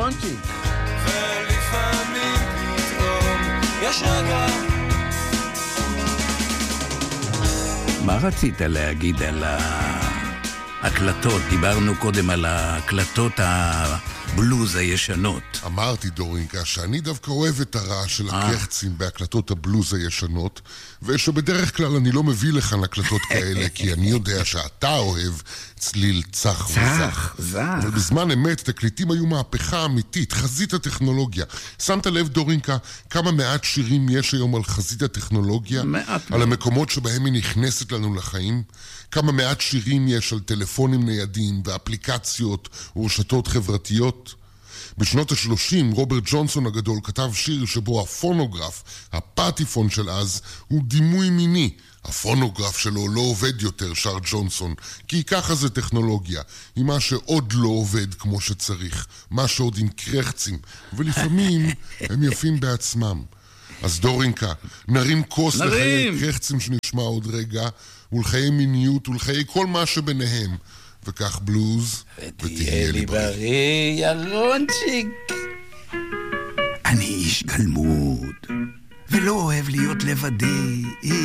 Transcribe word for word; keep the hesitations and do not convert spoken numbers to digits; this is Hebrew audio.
ירונצ'יק. ולפעמים פתאום יש רגע. מה רצית להגיד על ההקלטות? דיברנו קודם על ההקלטות הבלוז הישנות. אמרתי, דורינקה, שאני דווקא אוהב את הרעש של הקרחצים בהקלטות הבלוז הישנות, ושבדרך כלל אני לא מביא לכאן הקלטות כאלה, כי אני יודע שאתה אוהב צליל צח וזח. צח, זח. אבל בזמן אמת, תקליטים היו מהפכה אמיתית, חזית הטכנולוגיה. שמת לב, דורינקה, כמה מעט שירים יש היום על חזית הטכנולוגיה? מעט. על המקומות שבהם היא נכנסת לנו לחיים? כמה מעט שירים יש על טלפונים ניידים ואפליקציות ורשתות חברתיות? בשנות ה-שלושים רוברט ג'ונסון הגדול כתב שיר שבו הפונוגרף, הפטיפון של אז, הוא דימוי מיני. הפונוגרף שלו לא עובד יותר, שר ג'ונסון, כי ככה זה טכנולוגיה, היא מה שעוד לא עובד כמו שצריך, מה שעוד עם קרחצים, ולפעמים הם יפים בעצמם. אז דורינקה, נרים כוס לחיי קרחצים שנשמע עוד רגע, ולחיי מיניות ולחיי כל מה שביניהם. וכך בלוז, ותהיה לי בריא, ירונצ'יק. אני איש גלמוד, ולא אוהב להיות לבדי.